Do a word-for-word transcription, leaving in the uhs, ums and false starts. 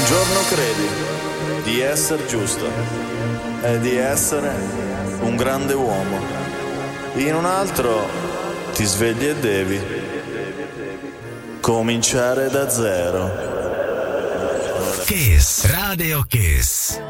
giorno credi di essere giusto e di essere un grande uomo. In un altro ti svegli e devi cominciare da zero. Kiss, Radio Kiss.